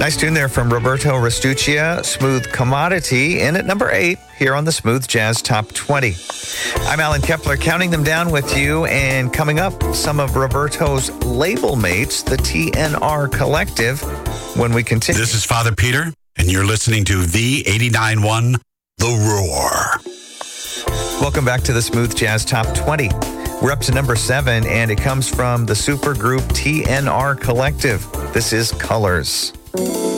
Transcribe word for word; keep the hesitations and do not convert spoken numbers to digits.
Nice tune there from Roberto Restuccia, Smooth Commodity, in at number eight here on the Smooth Jazz Top twenty. I'm Alan Kepler, counting them down with you, and coming up, some of Roberto's label mates, the T N R Collective, when we continue. This is Father Peter, and you're listening to the eighty-nine point one, The Roar. Welcome back to the Smooth Jazz Top twenty. We're up to number seven, and it comes from the supergroup T N R Collective. This is Colors.